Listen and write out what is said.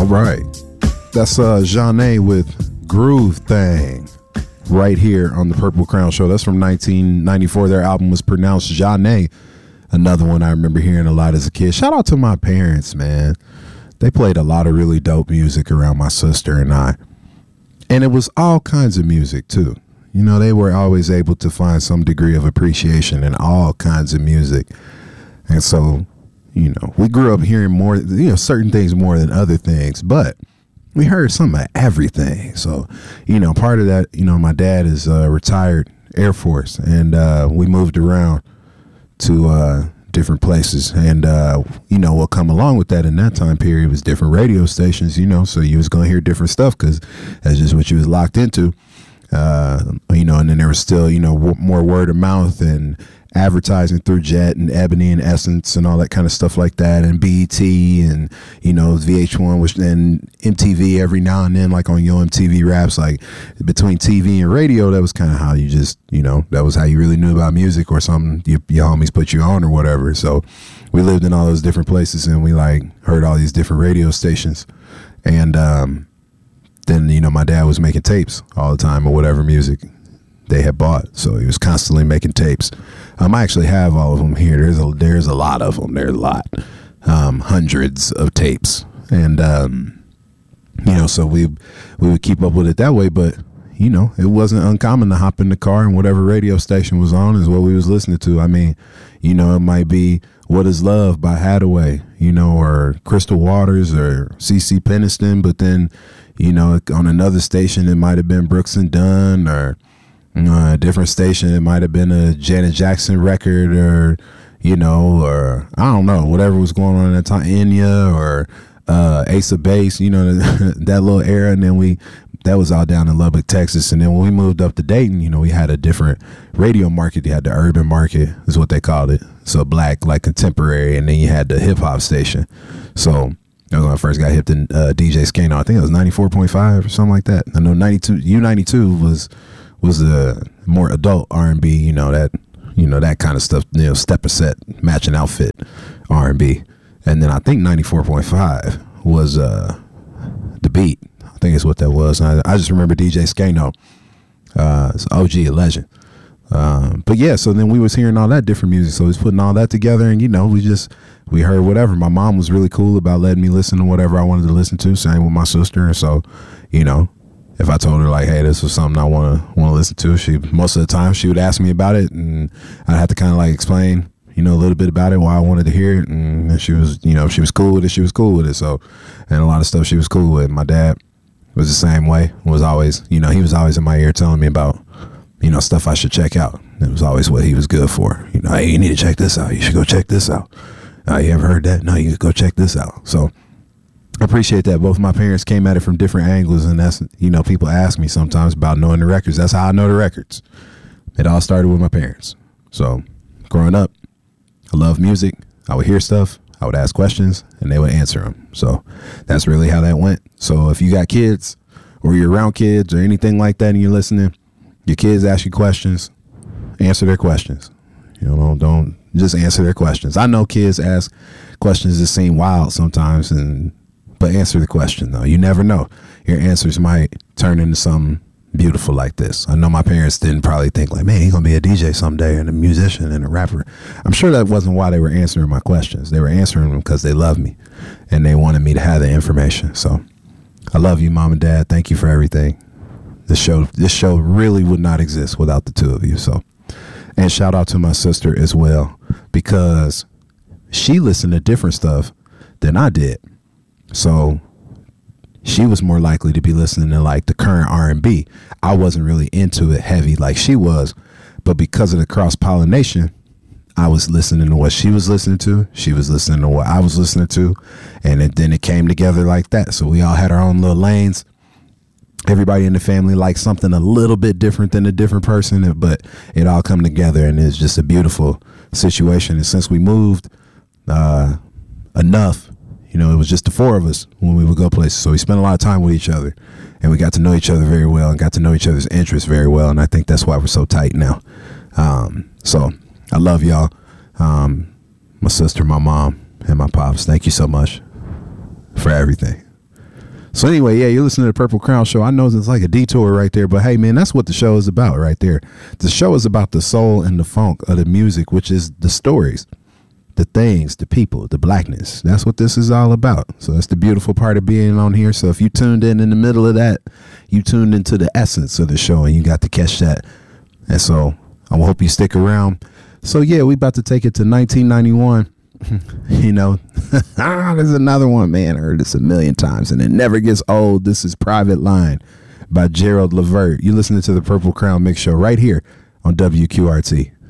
All right. That's Zhané with Groove Thing right here on the Purple Crown Show. That's from 1994. Their album was pronounced Zhané. Another one I remember hearing a lot as a kid. Shout out to my parents, man. They played a lot of really dope music around my sister and I. And it was all kinds of music, too. You know, they were always able to find some degree of appreciation in all kinds of music. And so, you know, we grew up hearing more, you know, certain things more than other things, but we heard some of everything. So, you know, part of that, you know, my dad is retired Air Force, and we moved around to different places. And, you know, what come along with that in that time period was different radio stations, you know, so you was going to hear different stuff because that's just what you was locked into. You know, and then there was still, you know, more word of mouth and advertising through Jet and Ebony and Essence and all that kind of stuff like that, and BET and, you know, VH1, which then MTV every now and then, like on Yo MTV Raps, like between TV and radio, that was kind of how you just, you know, that was how you really knew about music or something your homies put you on or whatever. So we lived in all those different places and we like heard all these different radio stations. And then, you know, my dad was making tapes all the time or whatever music they had bought, so he was constantly making tapes. I actually have all of them here. There's a lot of them. There's a lot, hundreds of tapes, and you know, so we would keep up with it that way. But you know, it wasn't uncommon to hop in the car and whatever radio station was on is what we was listening to. I mean, you know, it might be What Is Love by Hathaway, you know, or Crystal Waters or CeCe Peniston, but then, you know, on another station it might have been Brooks and Dunn, or a different station it might have been a Janet Jackson record, or, you know, or I don't know, whatever was going on at that time, Enya or Ace of Base, you know, that little era. And then that was all down in Lubbock, Texas. And then when we moved up to Dayton, you know, we had a different radio market. You had the urban market is what they called it, so black, like contemporary, and then you had the hip hop station. So that was when I first got hip to DJ Skano. I think it was 94.5 or something like that. I know 92 U92 was a more adult R&B, you know, that kind of stuff, you know, step a set, matching outfit R&B. And then I think 94.5 was the beat. I think it's what that was. And I just remember DJ Skano, it's OG, a legend. But yeah, so then we was hearing all that different music, so we was putting all that together, and you know, we heard whatever. My mom was really cool about letting me listen to whatever I wanted to listen to, same with my sister. And so, you know, if I told her like, hey, this was something I want to listen to, most of the time she would ask me about it, and I'd have to kind of like explain, you know, a little bit about it, why I wanted to hear it. And she was, you know, if she was cool with it, she was cool with it. So, and a lot of stuff she was cool with. My dad was the same way, was always, you know, he was always in my ear telling me about, you know, stuff I should check out. It was always what he was good for. You know, hey, you need to check this out. You should go check this out. You ever heard that? No, you go check this out. So I appreciate that. Both my parents came at it from different angles, and that's, you know, people ask me sometimes about knowing the records. That's how I know the records. It all started with my parents. So growing up, I love music. I would hear stuff, I would ask questions, and they would answer them. So that's really how that went. So if you got kids, or you're around kids or anything like that and you're listening, your kids ask you questions, answer their questions. You know, don't just answer their questions. I know kids ask questions that seem wild sometimes, but answer the question though. You never know. Your answers might turn into something beautiful like this. I know my parents didn't probably think like, man, he's gonna be a DJ someday and a musician and a rapper. I'm sure that wasn't why they were answering my questions. They were answering them because they love me and they wanted me to have the information. So I love you, Mom and Dad. Thank you for everything. This show really would not exist without the two of you. So, and shout out to my sister as well, because she listened to different stuff than I did. So she was more likely to be listening to like the current R&B. I wasn't really into it heavy like she was, but because of the cross-pollination, I was listening to what she was listening to. She was listening to what I was listening to. And then it came together like that. So we all had our own little lanes. Everybody in the family liked something a little bit different than a different person, but it all come together, and it's just a beautiful situation. And since we moved enough, you know, it was just the four of us when we would go places. So we spent a lot of time with each other, and we got to know each other very well and got to know each other's interests very well. And I think that's why we're so tight now. So I love y'all. My sister, my mom, and my pops. Thank you so much for everything. So anyway, yeah, you're listening to the Purple Crown Show. I know it's like a detour right there, but hey, man, that's what the show is about right there. The show is about the soul and the funk of the music, which is the stories, the things, the people, the blackness. That's what this is all about. So that's the beautiful part of being on here. So if you tuned in the middle of that, you tuned into the essence of the show and you got to catch that. And so I hope you stick around. So yeah, we about to take it to 1991. You know, there's another one, man. I heard this a million times and it never gets old. This is Private Line by Gerald Levert. You listening to the Purple Crown Mix Show right here on WQRT.